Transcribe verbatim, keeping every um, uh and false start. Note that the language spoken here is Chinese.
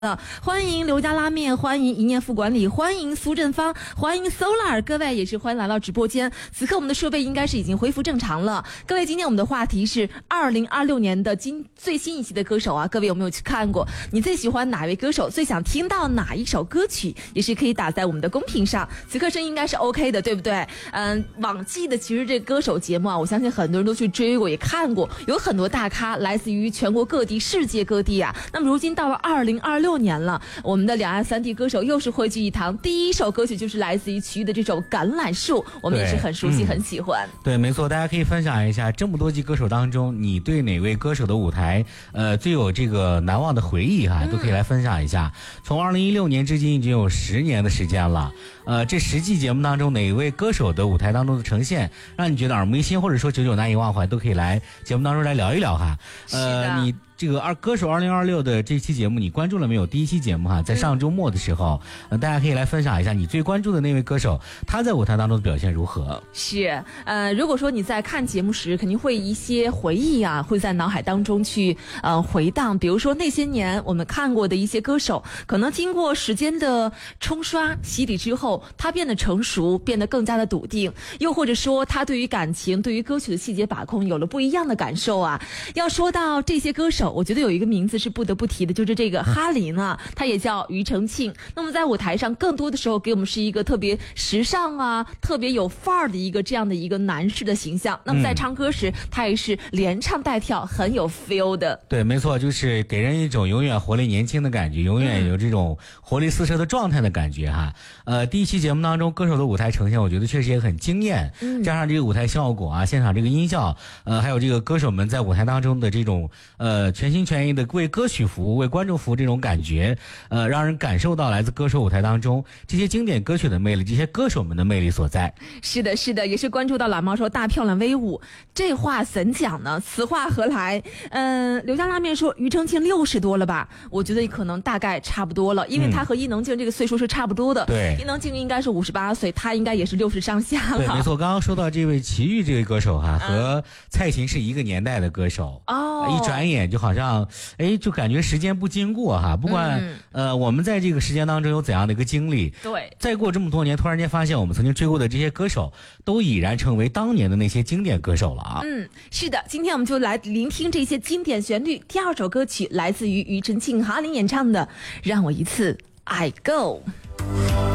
的，欢迎刘家拉面，欢迎一念副管理，欢迎苏振芳，欢迎 Solar， 各位也是欢迎来到直播间。此刻我们的设备应该是已经恢复正常了。各位，今天我们的话题是二零二六年的今最新一期的歌手啊，各位有没有去看过？你最喜欢哪位歌手？最想听到哪一首歌曲？也是可以打在我们的公屏上。此刻声音应该是 OK 的，对不对？嗯，往季的其实这歌手节目啊，我相信很多人都去追过，也看过，有很多大咖来自于全国各地、世界各地啊。那么如今到了二零二六年了，我们的两岸三地歌手又是汇聚一堂。第一首歌曲就是来自于齐豫的这首《橄榄树》，我们也是很熟悉、嗯、很喜欢。 对，没错，大家可以分享一下这么多季歌手当中，你对哪位歌手的舞台呃最有这个难忘的回忆哈，都可以来分享一下。嗯、从二零一六年至今已经有十年的时间了，呃，这十季节目当中哪位歌手的舞台当中的呈现让你觉得耳目一新，或者说久久难以忘怀，都可以来节目当中来聊一聊哈。呃，你。这个二歌手二零二六的这期节目你关注了没有？第一期节目哈，在上周末的时候，嗯、呃，大家可以来分享一下你最关注的那位歌手，他在舞台当中的表现如何？ 是，呃，如果说你在看节目时，肯定会一些回忆啊，会在脑海当中去呃回荡。比如说那些年我们看过的一些歌手，可能经过时间的冲刷洗礼之后，他变得成熟，变得更加的笃定，又或者说他对于感情、对于歌曲的细节把控有了不一样的感受啊。要说到这些歌手，我觉得有一个名字是不得不提的，就是这个哈林啊，他也叫庾澄庆。那么在舞台上更多的时候给我们是一个特别时尚啊，特别有范儿的一个这样的一个男士的形象。那么在唱歌时、嗯、他也是连唱带跳，很有 feel 的。 对，没错，就是给人一种永远活力年轻的感觉，永远有这种活力四射的状态的感觉哈。呃，第一期节目当中歌手的舞台呈现，我觉得确实也很惊艳，嗯、加上这个舞台效果啊，现场这个音效，呃，还有这个歌手们在舞台当中的这种呃全心全意的为歌曲服务、为观众服务这种感觉，呃，让人感受到来自歌手舞台当中这些经典歌曲的魅力，这些歌手们的魅力所在。 是的，是的，也是关注到懒猫说大漂亮威武，这话怎讲呢？此话何来？嗯、呃，刘家拉面说庾澄庆六十多了吧？我觉得可能大概差不多了，因为他和伊能静这个岁数是差不多的。对、嗯，伊能静应该是五十八岁，他应该也是六十上下了。 对，没错。刚刚说到这位齐豫这位歌手哈，和蔡琴是一个年代的歌手哦，一转眼就好像。哎，就感觉时间不经过哈，不管、嗯、呃我们在这个时间当中有怎样的一个经历， 对， 再过这么多年，突然间发现我们曾经追过的这些歌手，都已然成为当年的那些经典歌手了啊。 嗯，是的，今天我们就来聆听这些经典旋律。第二首歌曲来自于庾澄庆、哈林演唱的《让我一次爱够》。